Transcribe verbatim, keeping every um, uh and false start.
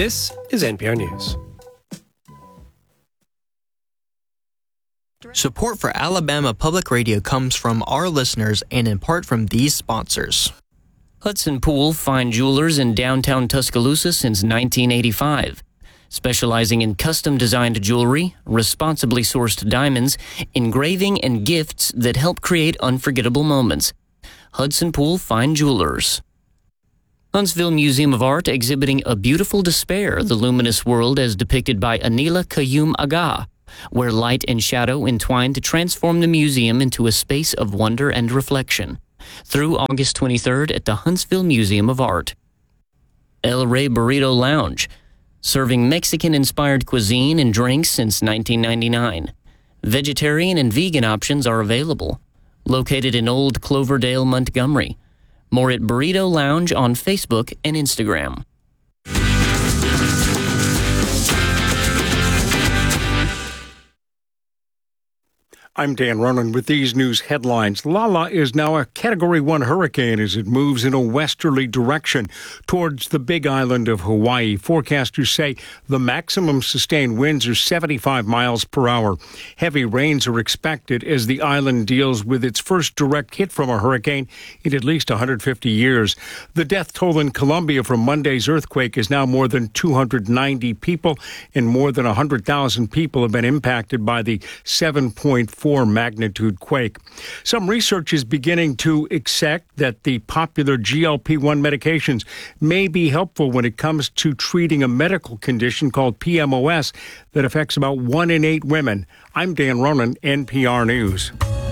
This is N P R News. Support for Alabama Public Radio comes from our listeners and in part from these sponsors. Hudson Pool Fine Jewelers in downtown Tuscaloosa since nineteen eighty-five. Specializing in custom-designed jewelry, responsibly sourced diamonds, engraving, and gifts that help create unforgettable moments. Hudson Pool Fine Jewelers. Huntsville Museum of Art exhibiting A Beautiful Despair, the luminous world as depicted by Anila Qayyum Aga, where light and shadow entwine to transform the museum into a space of wonder and reflection. Through August twenty-third at the Huntsville Museum of Art. El Rey Burrito Lounge, serving Mexican-inspired cuisine and drinks since nineteen ninety-nine. Vegetarian and vegan options are available. Located in Old Cloverdale, Montgomery. More at Burrito Lounge on Facebook and Instagram. I'm Dan Ronan with these news headlines. Lala is now a Category one hurricane as it moves in a westerly direction towards the Big Island of Hawaii. Forecasters say the maximum sustained winds are seventy-five miles per hour. Heavy rains are expected as the island deals with its first direct hit from a hurricane in at least one hundred fifty years. The death toll in Colombia from Monday's earthquake is now more than two hundred ninety people, and more than one hundred thousand people have been impacted by the seven point four magnitude quake. Some research is beginning to accept that the popular G L P one medications may be helpful when it comes to treating a medical condition called P M O S that affects about one in eight women. I'm Dan Ronan, N P R News.